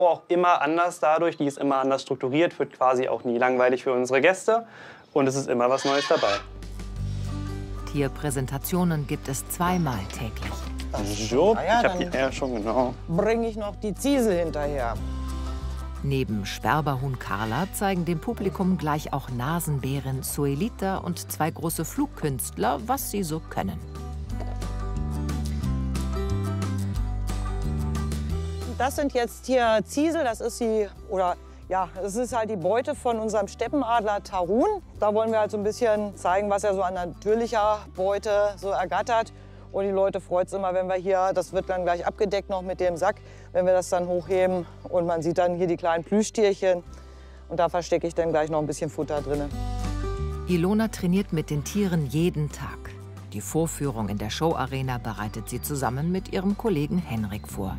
Auch immer anders dadurch, die ist immer anders strukturiert, wird quasi auch nie langweilig für unsere Gäste und es ist immer was Neues dabei. Tierpräsentationen gibt es zweimal täglich. So, ich habe die Eier schon, genau. Bringe ich noch die Ziesel hinterher. Neben Sperberhuhn Carla zeigen dem Publikum gleich auch Nasenbärin Suelita und zwei große Flugkünstler, was sie so können. Das sind jetzt hier Ziesel, das ist es ist halt die Beute von unserem Steppenadler Tarun. Da wollen wir halt so ein bisschen zeigen, was er so an natürlicher Beute so ergattert. Und die Leute freut es immer, wenn wir hier, das wird dann gleich abgedeckt noch mit dem Sack, wenn wir das dann hochheben. Und man sieht dann hier die kleinen Plüschtierchen. Und da verstecke ich dann gleich noch ein bisschen Futter drin. Ilona trainiert mit den Tieren jeden Tag. Die Vorführung in der Showarena bereitet sie zusammen mit ihrem Kollegen Henrik vor.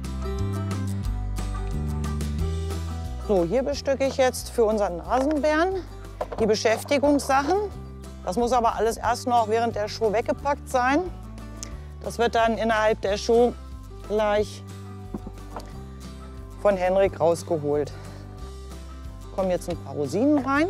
So, hier bestücke ich jetzt für unseren Nasenbären die Beschäftigungssachen. Das muss aber alles erst noch während der Show weggepackt sein. Das wird dann innerhalb der Show gleich von Henrik rausgeholt. Kommen jetzt ein paar Rosinen rein.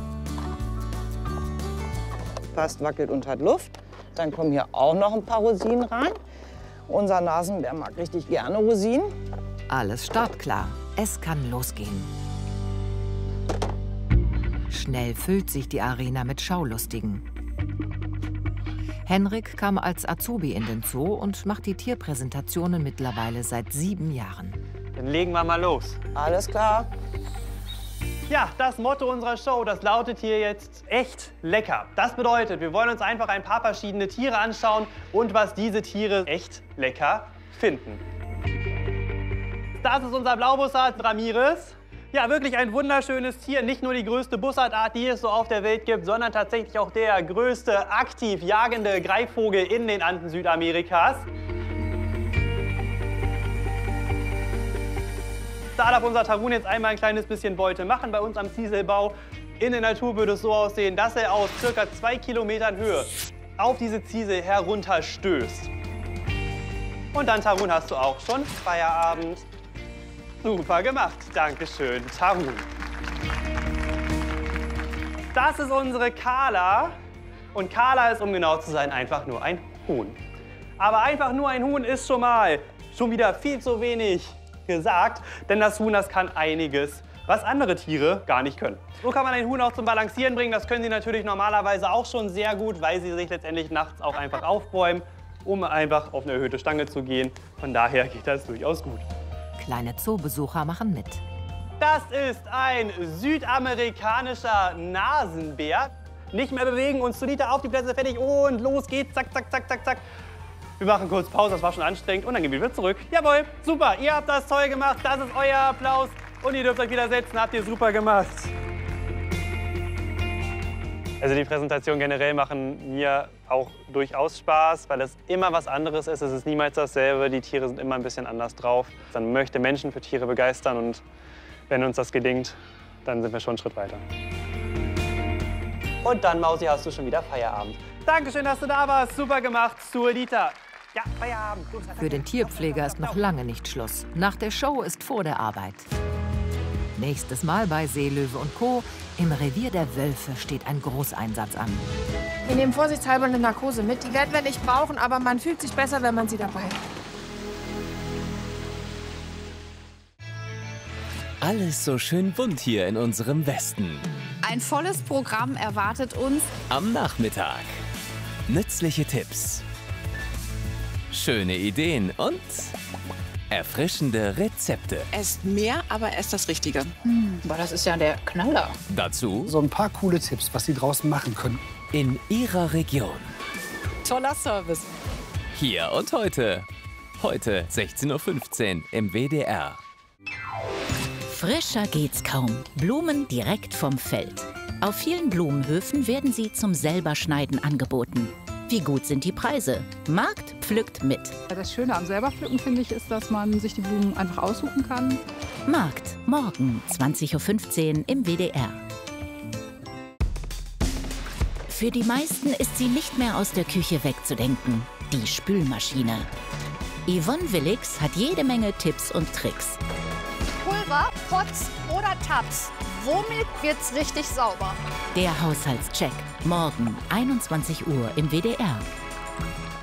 Fast wackelt und hat Luft. Dann kommen hier auch noch ein paar Rosinen rein. Unser Nasenbär mag richtig gerne Rosinen. Alles startklar. Es kann losgehen. Schnell füllt sich die Arena mit Schaulustigen. Henrik kam als Azubi in den Zoo und macht die Tierpräsentationen mittlerweile seit 7 Jahren. Dann legen wir mal los. Alles klar. Ja, das Motto unserer Show, das lautet hier jetzt echt lecker. Das bedeutet, wir wollen uns einfach ein paar verschiedene Tiere anschauen und was diese Tiere echt lecker finden. Das ist unser Blaubussard Ramirez. Ja, wirklich ein wunderschönes Tier. Nicht nur die größte Bussardart, die es so auf der Welt gibt, sondern tatsächlich auch der größte aktiv jagende Greifvogel in den Anden Südamerikas. Da darf unser Tarun jetzt einmal ein kleines bisschen Beute machen bei uns am Zieselbau. In der Natur würde es so aussehen, dass er aus ca. 2 Kilometern Höhe auf diese Ziesel herunterstößt. Und dann, Tarun, hast du auch schon Feierabend. Super gemacht, Dankeschön, Tarun. Das ist unsere Carla. Und Carla ist, um genau zu sein, einfach nur ein Huhn. Aber einfach nur ein Huhn ist schon wieder viel zu wenig gesagt. Denn das Huhn, das kann einiges, was andere Tiere gar nicht können. So kann man ein Huhn auch zum Balancieren bringen. Das können sie natürlich normalerweise auch schon sehr gut, weil sie sich letztendlich nachts auch einfach aufbäumen, um einfach auf eine erhöhte Stange zu gehen. Von daher geht das durchaus gut. Kleine Zoobesucher machen mit. Das ist ein südamerikanischer Nasenbär. Nicht mehr bewegen, uns Solita auf die Plätze, fertig und los geht's. Zack, zack, zack, zack, zack. Wir machen kurz Pause, das war schon anstrengend und dann gehen wir wieder zurück. Jawohl, super, ihr habt das toll gemacht, das ist euer Applaus und ihr dürft euch wieder setzen, habt ihr super gemacht. Also die Präsentationen generell machen mir auch durchaus Spaß, weil es immer was anderes ist. Es ist niemals dasselbe, die Tiere sind immer ein bisschen anders drauf. Man möchte Menschen für Tiere begeistern und wenn uns das gelingt, dann sind wir schon einen Schritt weiter. Und dann, Mausi, hast du schon wieder Feierabend. Dankeschön, dass du da warst. Super gemacht, Suelita. Ja, Feierabend. Für den Tierpfleger ist noch lange nicht Schluss. Nach der Show ist vor der Arbeit. Nächstes Mal bei Seelöwe und Co. Im Revier der Wölfe steht ein Großeinsatz an. Wir nehmen vorsichtshalber eine Narkose mit. Die werden wir nicht brauchen, aber man fühlt sich besser, wenn man sie dabei hat. Alles so schön bunt hier in unserem Westen. Ein volles Programm erwartet uns am Nachmittag. Nützliche Tipps, schöne Ideen und erfrischende Rezepte. esst mehr, aber esst das Richtige. Boah, das ist ja der Knaller. Dazu so ein paar coole Tipps, was Sie draußen machen können. in Ihrer Region. Toller Service. Hier und heute. Heute 16:15 Uhr im WDR. Frischer geht's kaum. Blumen direkt vom Feld. Auf vielen Blumenhöfen werden sie zum Selberschneiden angeboten. Wie gut sind die Preise? Markt pflückt mit. Das Schöne am Selberpflücken, finde ich, ist, dass man sich die Blumen einfach aussuchen kann. Markt, morgen 20:15 Uhr im WDR. Für die meisten ist sie nicht mehr aus der Küche wegzudenken. Die Spülmaschine. Yvonne Willix hat jede Menge Tipps und Tricks. Pulver, Pots oder Tabs? Womit wird's richtig sauber? Der Haushaltscheck. Morgen 21 Uhr im WDR.